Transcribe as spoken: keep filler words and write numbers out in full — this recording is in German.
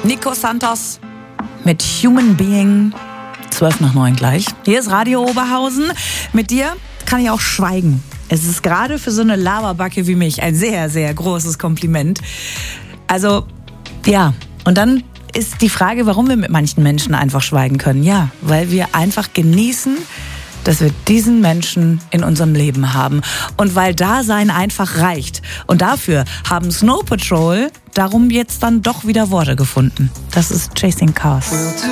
Nico Santos mit Human Being. zwölf nach neun gleich. Hier ist Radio Oberhausen. Mit dir kann ich auch schweigen. Es ist gerade für so eine Laberbacke wie mich ein sehr, sehr großes Kompliment. Also, ja. Und dann ist die Frage, warum wir mit manchen Menschen einfach schweigen können. Ja, weil wir einfach genießen, dass wir diesen Menschen in unserem Leben haben. Und weil Dasein einfach reicht. Und dafür haben Snow Patrol darum jetzt dann doch wieder Worte gefunden. Das ist Chasing Cars.